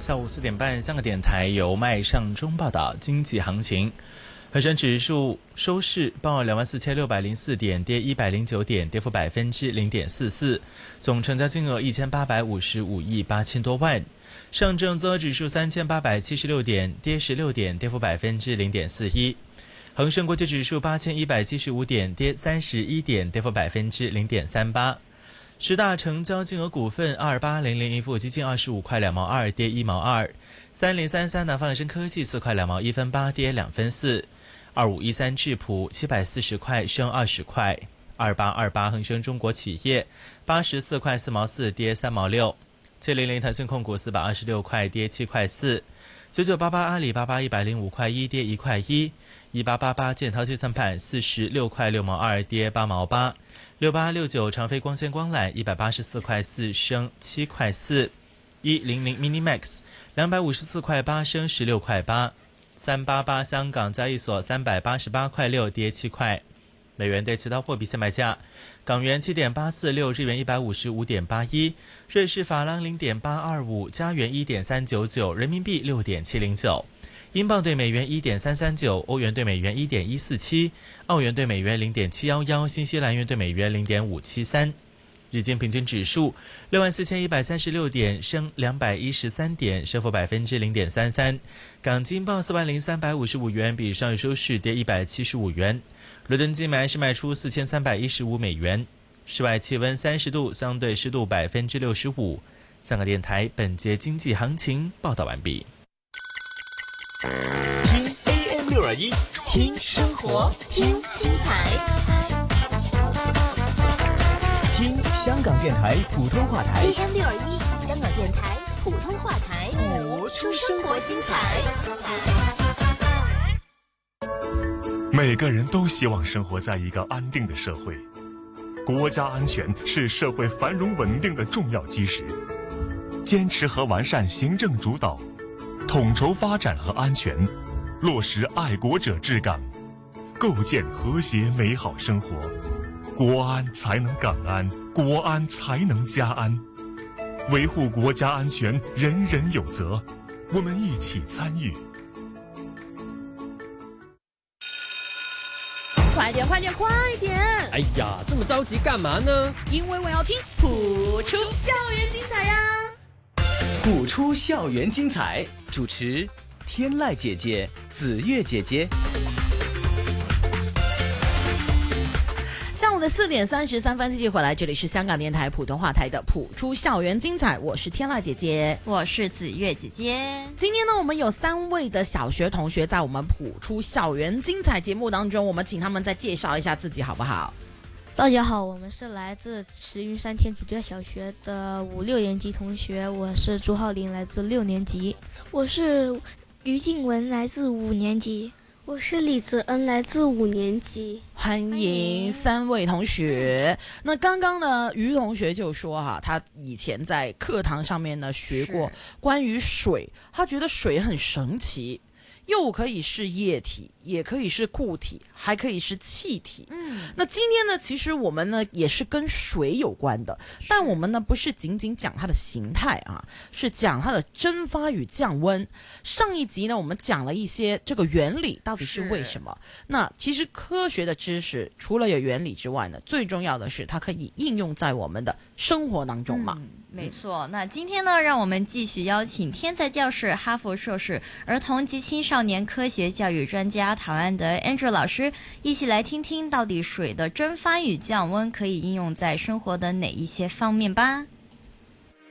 下午4点半，香港电台由麦尚中报道经济行情。恒生指数收市报24,604点，跌109点，跌幅0.44%，总成交金额1855亿8千多万。上证综合指数3876点，跌16点，跌幅0.41%。恒生国际指数8175点，跌31点，跌幅0.38%。十大成交金额股份：2800盈富基金25块2毛2，跌1毛2；3033南方恒生科技4块2毛1分8，跌2分4；2513智普740块升20块；2828恒生中国企业84块4毛4，跌3毛6；700腾讯控股426块，跌7块4；9988阿里巴巴105块1，跌1块1；1888建滔积层板46块6毛2，跌8毛8；6869长飞光纤光缆184块4，升7块4；100 Minimax 254块8，升16块8；388香港交易所388块6，跌7块。美元对其他货币现卖价：港元7.846，日元155.81，瑞士法郎0.825，加元1.399，人民币6.709，英镑对美元1.339，欧元对美元1.147，澳元对美元0.711，新西兰元对美元0.573。日经平均指数64,136点，升213点，升幅0.33%。港金报40355元，比上日收市跌175元。伦敦金买是卖出4315美元。室外气温30度，相对湿度65%。香港电台本节经济行情报道完毕。 听 AM621，听生活，听精彩。听香港电台普通话台 AM621，香港电台普通话台， 播出生活精彩。 每个人都希望生活在一个安定的社会，国家安全是社会繁荣稳定的重要基石。坚持和完善行政主导，统筹发展和安全，落实爱国者治港，构建和谐美好生活。国安才能港安，国安才能家安。维护国家安全，人人有责，我们一起参与。 快点快点快点！ 哎呀，这么着急干嘛呢？ 因为我要听普出校园精彩呀！ 普出校园精彩，主持天籁姐姐、子月姐姐。 上午的4点33分，继续回来，这里是香港电台普通话台的普出校园精彩，我是天籁姐姐， 我是子月姐姐。 今天呢，我们有3位的小学同学在我们普出校园精彩节目当中，我们请他们再介绍一下自己好不好？ 大家好，我们是来自慈云山天主教小学的5、6年级同学，我是朱浩林，来自6年级。 我是于静文，来自5年级。 我是李泽恩，来自5年级。 欢迎3位同学。那刚刚呢，于同学就说他以前在课堂上面呢学过关于水，他觉得水很神奇，又可以是液体，也可以是固体，还可以是气体。那今天呢，其实我们呢也是跟水有关的，但我们呢不是仅仅讲它的形态啊，是讲它的蒸发与降温。上一集呢，我们讲了一些这个原理到底是为什么。那其实科学的知识除了有原理之外呢，最重要的是它可以应用在我们的生活当中嘛。 没错，那今天呢，让我们继续邀请天才教室、哈佛硕士、儿童及青少年科学教育专家陶安德 Andrew 老师，一起来听听到底水的蒸发与降温可以应用在生活的哪一些方面吧。